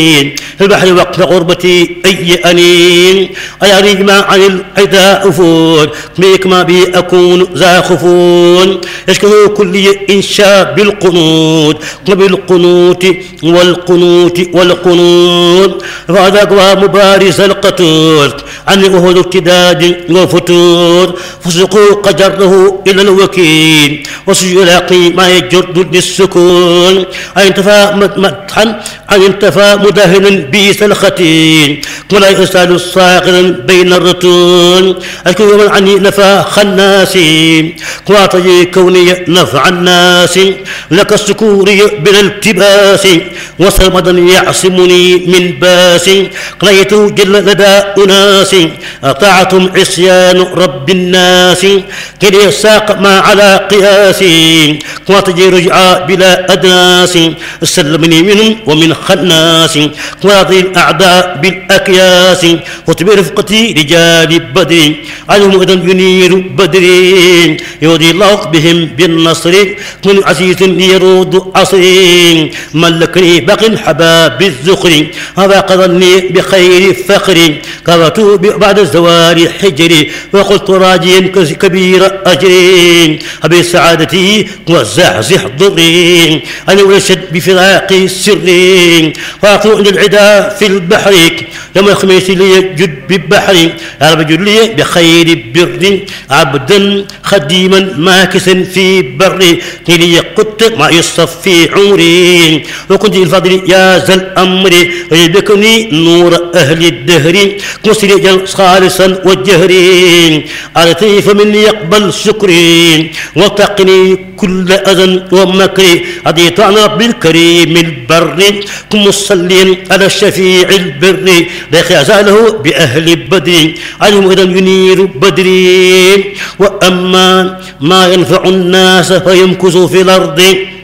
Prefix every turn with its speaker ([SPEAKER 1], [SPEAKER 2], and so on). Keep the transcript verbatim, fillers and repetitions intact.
[SPEAKER 1] في البحر وقت غربتي أي أنين أيا نجمع عن العدا أفور بك ما بي أكون ذا خفون يشكه كل إنشاء بالقنوت وبالقنوت والقنوت والقنوت فهذا قوى مبارز القتول عن أهد ابتداد وفتور فسقوا قدره إلى الوكيل وسيلاقي ما يجرد للسكون أن انتفى مدحا أن انتفى مدهنا بيس الختين ولا يسأل الصاغر بين الرتون أشكو من عني نفى خناسي واعطي كوني نفع الناس لك السكوري بالالتباس وصمدا يعصمني من باس قليت جل لدى أناس أطاعتم عصيان رب الناس كلي ساق ما على قياسي واعطي رجعا بلا أدناس سلمني منهم ومن خناس واعطي الأعداء بالأكياس وتبي رفقتي رجال بدر عنهم إذا ينير بدر يودي الله بهم بالنصر من عزيز يرود عصر ملكني باق حباب الزخر هذا قضني بخير فخر قرأت بعد الزوال حجري وقلت راجيا كبير أجري أبي سعادتي وزحزح ضري أنا ولشد بفراق سري واقع عند العدا في البحر يوم الخميس لي جد بالبحر يا رب جد لي بخير بر عبدا خديما ماكسا في بري لي قدت ما يصفي عمري وكنت الفضل يا ذا الأمر ويبكني نور أهل الدهر مسرجا خالصا والجهرين أرتي فمن يقبل شكري وتقني كل أذى ومكر أضيت عن رب الكريم البر كن مصليا على الشفيع البر لا خزاله بأهل بدر عنهم إذا ينير بدري وأما ما ينفع الناس فيمكث في الأرض